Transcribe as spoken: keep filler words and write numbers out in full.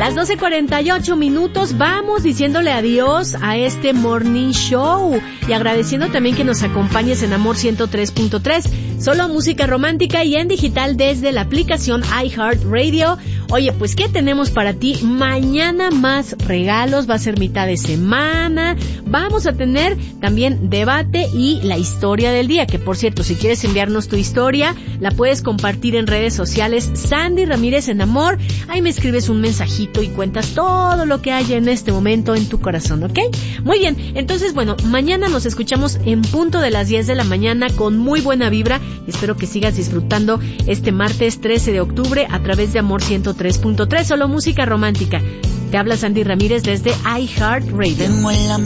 Las doce cuarenta y ocho minutos, vamos diciéndole adiós a este Morning Show y agradeciendo también que nos acompañes en Amor ciento tres punto tres, solo música romántica y en digital desde la aplicación iHeartRadio. Oye, pues ¿qué tenemos para ti? Mañana más regalos, va a ser mitad de semana, vamos a tener también debate y la historia del día, que por cierto, si quieres enviarnos tu historia, la puedes compartir en redes sociales, Sandy Ramírez en Amor, ahí me escribes un mensajito y cuentas todo lo que haya en este momento en tu corazón, ¿ok? Muy bien, entonces bueno, mañana nos escuchamos en punto de las diez de la mañana con muy buena vibra y espero que sigas disfrutando este martes trece de octubre a través de Amor ciento tres punto tres, solo música romántica. Te habla Sandy Ramírez desde iHeartRadio.